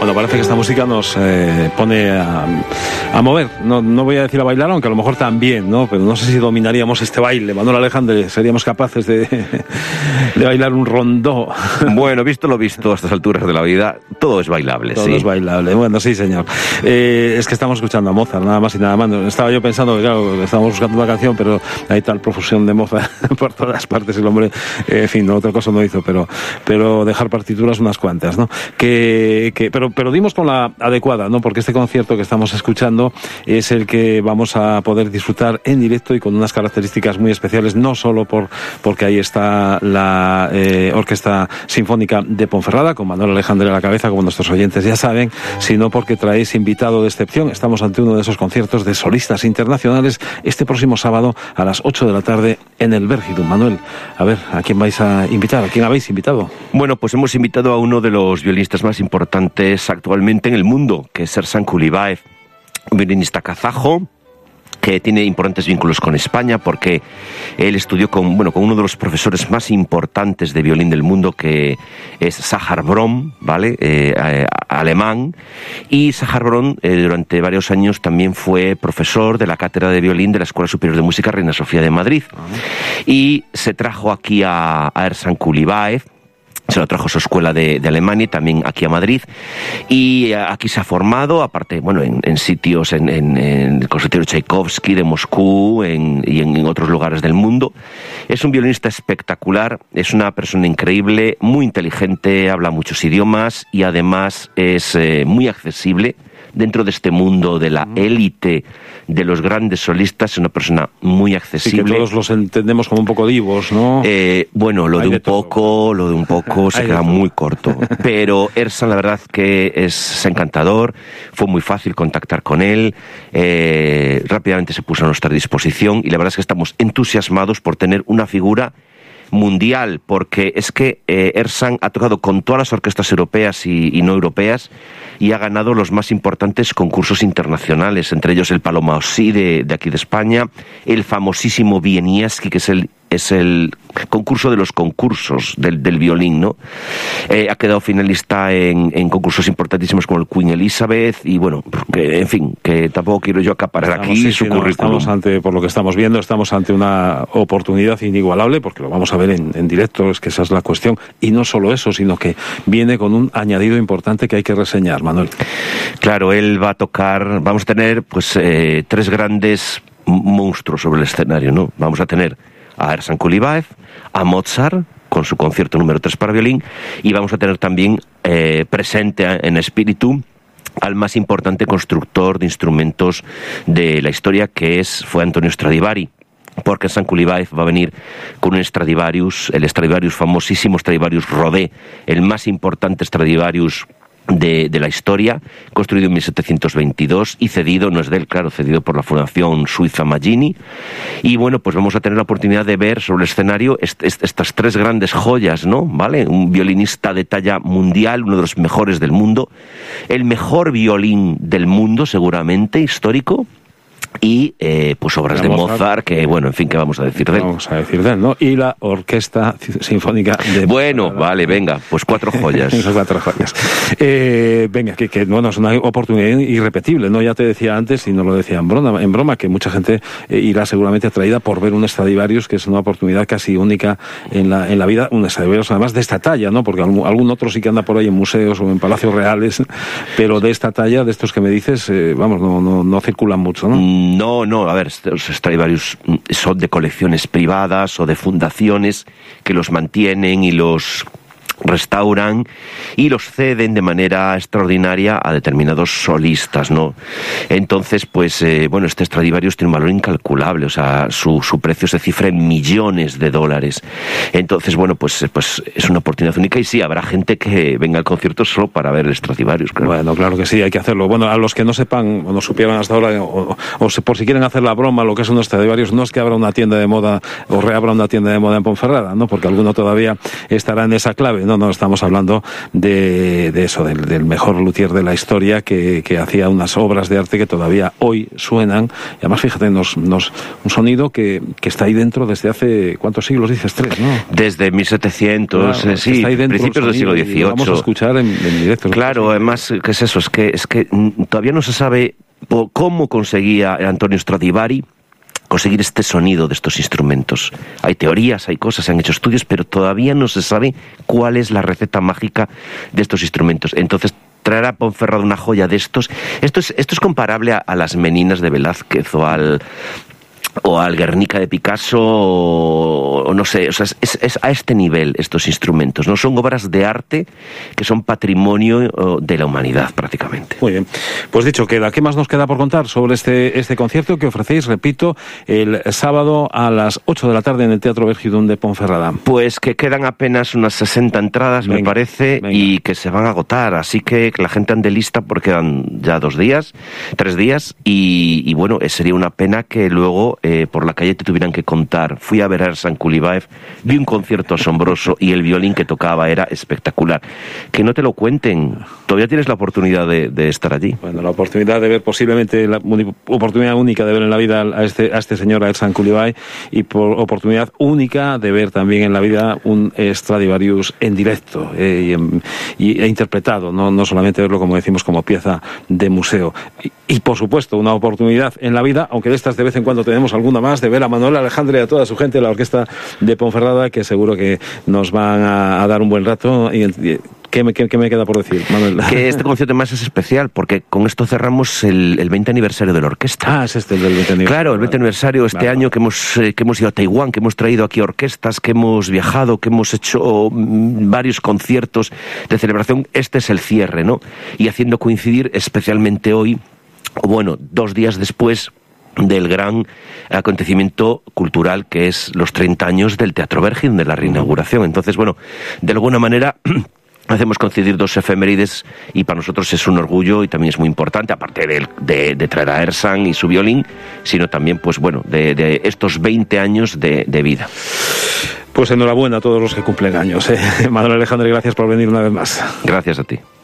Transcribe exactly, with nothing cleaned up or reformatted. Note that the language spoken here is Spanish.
Bueno, parece que esta música nos eh, pone a, a mover. No, no voy a decir a bailar, aunque a lo mejor también, ¿no? Pero no sé si dominaríamos este baile. Manuel Alejandre, seríamos capaces de, de bailar un rondó. Bueno, visto lo visto a estas alturas de la vida, todo es bailable, todo sí. Todo es bailable. Bueno, sí, señor. Eh, es que estamos escuchando a Mozart, nada más y nada más. Estaba yo pensando que, claro, estábamos buscando una canción, pero hay tal profusión de Mozart por todas partes. El hombre, eh, en fin, otra cosa no hizo, pero, pero dejar partituras unas cuantas, ¿no? Que, que, pero, pero dimos con la adecuada, ¿no? Porque este concierto que estamos escuchando es el que vamos a poder disfrutar en directo y con unas características muy especiales, no solo por porque ahí está la eh, Orquesta Sinfónica de Ponferrada, con Manuel Alejandre a la cabeza, como nuestros oyentes ya saben, sino porque traéis invitado de excepción. Estamos ante uno de esos conciertos de solistas internacionales este próximo sábado a las ocho de la tarde en el Vergidum. Manuel, a ver, ¿a quién vais a invitar? ¿A quién habéis invitado? Bueno, pues hemos invitado a uno de los violinistas más importantes actualmente en el mundo, que es Ersan Kulibaev, un violinista kazajo que tiene importantes vínculos con España, porque él estudió con, bueno, con uno de los profesores más importantes de violín del mundo, que es Sahar Brom, ¿vale? Eh, eh, alemán. Y Sahar Brom eh, durante varios años también fue profesor de la cátedra de violín de la Escuela Superior de Música Reina Sofía de Madrid. Uh-huh. Y se trajo aquí a, a Ersan Kulibaev. Se lo trajo a su escuela de, de Alemania, también aquí a Madrid, y aquí se ha formado, aparte, bueno, en, en sitios, en, en, en el Conservatorio Tchaikovsky de Moscú en, y en, en otros lugares del mundo. Es un violinista espectacular, es una persona increíble, muy inteligente, habla muchos idiomas y además es eh, muy accesible. Dentro de este mundo de la élite de los grandes solistas, es una persona muy accesible. Sí, que todos los entendemos como un poco divos, ¿no? Eh, bueno, lo de, de un todo. poco, lo de un poco se queda muy corto. Pero Ersan, la verdad que es encantador, fue muy fácil contactar con él, eh, rápidamente se puso a nuestra disposición y la verdad es que estamos entusiasmados por tener una figura mundial, porque es que eh, Ersan ha tocado con todas las orquestas europeas y, y no europeas y ha ganado los más importantes concursos internacionales, entre ellos el Paloma Osí de, de aquí de España, el famosísimo Wieniawski, que es el es el concurso de los concursos del, del violín, ¿no? Eh, ha quedado finalista en, en concursos importantísimos como el Queen Elizabeth y bueno, que, en fin, que tampoco quiero yo acaparar estamos, aquí sí, su sí, currículum. No, estamos ante, por lo que estamos viendo, estamos ante una oportunidad inigualable, porque lo vamos a ver en, en directo, es que esa es la cuestión, y no solo eso, sino que viene con un añadido importante que hay que reseñar, Manuel. Claro, él va a tocar, vamos a tener pues eh, tres grandes monstruos sobre el escenario, ¿no? Vamos a tener a Ersan Kulibaev, a Mozart, con su concierto número tres para violín, y vamos a tener también eh, presente en espíritu al más importante constructor de instrumentos de la historia, que es fue Antonio Stradivari. Porque Ersan Kulibaev va a venir con un Stradivarius, el Stradivarius famosísimo, Stradivarius Rodé, el más importante Stradivarius De, de la historia, construido en mil setecientos veintidós y cedido, no es de él, claro, cedido por la Fundación Suiza Maggini. Y bueno, pues vamos a tener la oportunidad de ver sobre el escenario est, est, estas tres grandes joyas, ¿no? ¿Vale? Un violinista de talla mundial, uno de los mejores del mundo, el mejor violín del mundo, seguramente, histórico, y eh, pues obras de Mozart, Mozart, que bueno, en fin, ¿qué vamos a decir de él? Vamos a decir de él, ¿no? Y la Orquesta Sinfónica de... Bueno, vale, venga, pues cuatro joyas. cuatro joyas. Eh, venga, que, que bueno, es una oportunidad irrepetible, ¿no? Ya te decía antes, y no lo decía en broma, en broma que mucha gente eh, irá seguramente atraída por ver un Stradivarius, que es una oportunidad casi única en la, en la vida, un Stradivarius además de esta talla, ¿no? Porque algún, algún otro sí que anda por ahí en museos o en palacios reales, pero de esta talla, de estos que me dices, eh, vamos, no, no, no circulan mucho, ¿no? Mm. No, no, a ver, los Stradivarius son de colecciones privadas o de fundaciones que los mantienen y los restauran y los ceden de manera extraordinaria a determinados solistas, ¿no? Entonces, pues, eh, bueno, este Stradivarius tiene un valor incalculable, o sea, su, su precio se cifra en millones de dólares. Entonces, bueno, pues, pues es una oportunidad única y sí, habrá gente que venga al concierto solo para ver el Stradivarius, claro. Bueno, claro que sí, hay que hacerlo. Bueno, a los que no sepan o no supieran hasta ahora, o, o por si quieren hacer la broma, lo que es un Stradivarius, no es que abra una tienda de moda o reabra una tienda de moda en Ponferrada, ¿no? Porque alguno todavía estará en esa clave, no, no, estamos hablando de, de eso, del, del mejor luthier de la historia que, que hacía unas obras de arte que todavía hoy suenan. Y además, fíjate, nos, nos, un sonido que, que está ahí dentro desde hace, ¿cuántos siglos dices? Tres, ¿no? Desde mil setecientos, claro, eh, sí, principios del siglo dieciocho. Vamos a escuchar en, en directo. Claro, además, ¿qué es eso? Es que, es que todavía no se sabe cómo conseguía Antonio Stradivari conseguir este sonido de estos instrumentos. Hay teorías, hay cosas, se han hecho estudios, pero todavía no se sabe cuál es la receta mágica de estos instrumentos. Entonces, traer a Ponferrada una joya de estos, esto es, esto es comparable a, a las Meninas de Velázquez o al... o al Guernica de Picasso, o, o no sé, o sea, es, es a este nivel estos instrumentos, ¿no? Son obras de arte que son patrimonio de la humanidad, prácticamente. Muy bien, pues dicho queda. ¿Qué más nos queda por contar sobre este, este concierto que ofrecéis, repito, el sábado a las ocho de la tarde en el Teatro Vergidún de Ponferrada? Pues que quedan apenas unas sesenta entradas, venga, me parece, venga, y que se van a agotar, así que que la gente ande lista porque quedan ya dos días, tres días, y, y bueno, sería una pena que luego Eh, por la calle te tuvieran que contar. Fui a ver a Ersan Kulibaev, vi un concierto asombroso y el violín que tocaba era espectacular. Que no te lo cuenten, todavía tienes la oportunidad de, de estar allí. Bueno, la oportunidad de ver, posiblemente la oportunidad única de ver en la vida a este, a este señor, a Ersan Kulibaev, y por oportunidad única de ver también en la vida un Stradivarius en directo eh, y, en, y, e interpretado, no, no solamente verlo, como decimos, como pieza de museo. Y, y por supuesto, una oportunidad en la vida, aunque de estas de vez en cuando tenemos alguna más, de ver a Manuel Alejandre y a toda su gente, la orquesta de Ponferrada, que seguro que nos van a, a dar un buen rato. Y, y, ¿qué, me, qué, ¿Qué me queda por decir, Manuel? Que este concierto más es especial, porque con esto cerramos el, el veinte aniversario de la orquesta. Ah, es este el del veinte aniversario. Claro, el veinte aniversario, este vale, año que hemos, eh, que hemos ido a Taiwán, que hemos traído aquí orquestas, que hemos viajado, que hemos hecho mm, varios conciertos de celebración. Este es el cierre, ¿no? Y haciendo coincidir especialmente hoy, o bueno, dos días después del gran acontecimiento cultural que es los treinta años del Teatro Vergidún, de la reinauguración. Entonces, bueno, de alguna manera hacemos coincidir dos efemérides y para nosotros es un orgullo y también es muy importante, aparte de, de, de traer a Ersan y su violín, sino también, pues bueno, de, de estos veinte años de, de vida. Pues enhorabuena a todos los que cumplen años, ¿eh? Manuel Alejandre, gracias por venir una vez más. Gracias a ti.